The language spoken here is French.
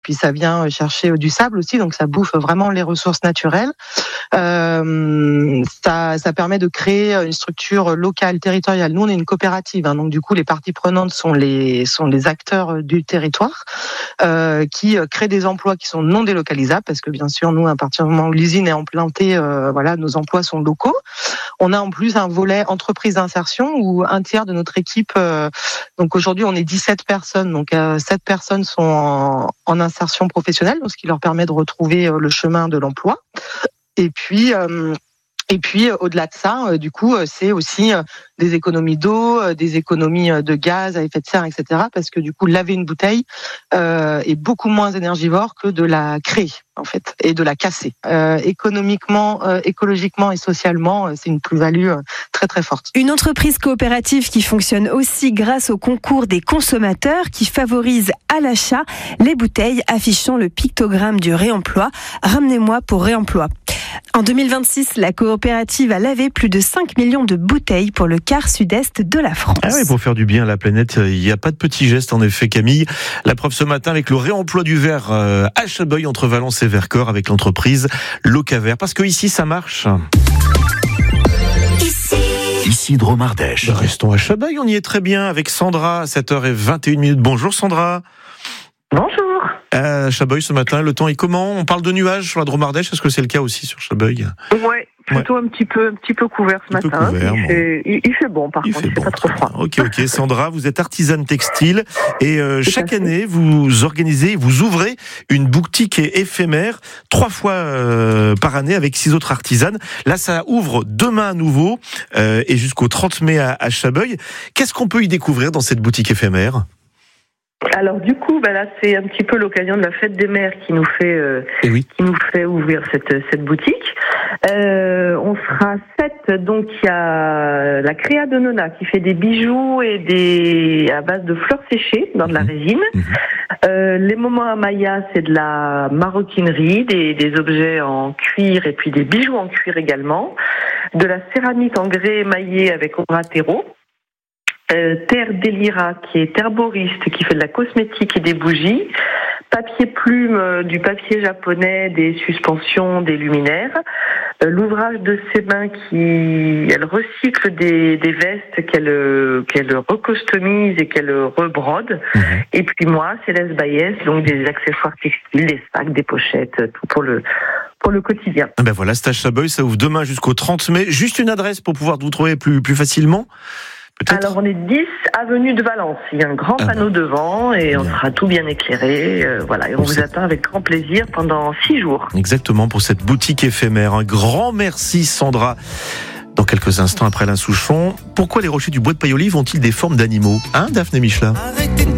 puis ça vient chercher du sable aussi, donc ça bouffe vraiment les ressources naturelles. Ça permet de créer une structure locale, territoriale. Nous, on est une coopérative, donc du coup, les parties prenantes sont les acteurs du territoire qui créent des emplois qui sont non délocalisables, parce que bien sûr, nous, à partir du moment où l'usine est implantée, nos emplois sont locaux. On a en plus un volet entreprise d'insertion où un tiers de notre équipe, donc aujourd'hui on est 17 personnes, donc 7 personnes sont en insertion professionnelle, ce qui leur permet de retrouver le chemin de l'emploi. Et puis au-delà de ça, du coup, c'est aussi des économies d'eau, des économies de gaz à effet de serre, etc. Parce que du coup, laver une bouteille est beaucoup moins énergivore que de la créer, en fait, et de la casser. Économiquement, écologiquement et socialement, c'est une plus-value très très forte. Une entreprise coopérative qui fonctionne aussi grâce au concours des consommateurs qui favorise à l'achat les bouteilles affichant le pictogramme du réemploi. Ramenez-moi pour réemploi. En 2026, la coopérative a lavé plus de 5 millions de bouteilles pour le quart sud-est de la France. Ah oui, pour faire du bien à la planète, il n'y a pas de petits gestes en effet, Camille. La preuve ce matin avec le réemploi du verre à Chabeuil entre Valence et Vercors avec l'entreprise Locavert. Parce que ici, ça marche. Ici Dromardèche. Restons à Chabeuil, on y est très bien avec Sandra à 7h21. Bonjour Sandra. Bonjour. Chabeuil ce matin, le temps est comment ? On parle de nuages sur la Dromardèche, est-ce que c'est le cas aussi sur Chabeuil ? Ouais, plutôt un petit peu couvert ce matin. Couvert, il fait bon par contre, il fait pas trop froid. Ok, Sandra, vous êtes artisane textile et chaque année vous organisez, vous ouvrez une boutique éphémère 3 fois par année avec 6 autres artisanes. Là, ça ouvre demain à nouveau et jusqu'au 30 mai à Chabeuil. Qu'est-ce qu'on peut y découvrir dans cette boutique éphémère ? Alors du coup, là c'est un petit peu l'occasion de la fête des mères qui nous fait ouvrir cette boutique. On sera 7, donc il y a la Créa de Nona qui fait des bijoux et à base de fleurs séchées dans de la résine. Les moments à Maya, c'est de la maroquinerie, des objets en cuir et puis des bijoux en cuir également. De la céramique en grès émaillé avec Oratero. Terre Delira qui est herboriste, qui fait de la cosmétique et des bougies. Papier plume, du papier japonais, des suspensions, des luminaires. L'ouvrage de ses mains elle recycle des vestes qu'elle recostomise et qu'elle rebrode. Et puis moi, Céleste Baïès, donc des accessoires textiles, des sacs, des pochettes, tout pour le quotidien. Ben voilà, Stage Chabeuil, ça ouvre demain jusqu'au 30 mai. Juste une adresse pour pouvoir vous trouver plus facilement. Peut-être. Alors on est 10 avenue de Valence, il y a un grand panneau devant et on sera tout bien éclairé, et on vous attend avec grand plaisir pendant 6 jours. Exactement, pour cette boutique éphémère. Un grand merci Sandra. Dans quelques instants après Alain Souchon, pourquoi les rochers du bois de Pailloli ont-ils des formes d'animaux ? Daphné Michelin ?